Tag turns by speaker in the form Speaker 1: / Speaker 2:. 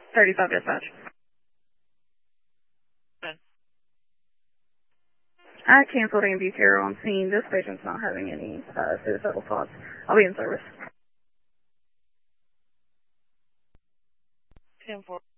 Speaker 1: 35 dispatch. I canceled ambulance care on scene. This patient's not having any suicidal thoughts. I'll be in service.
Speaker 2: 10-4.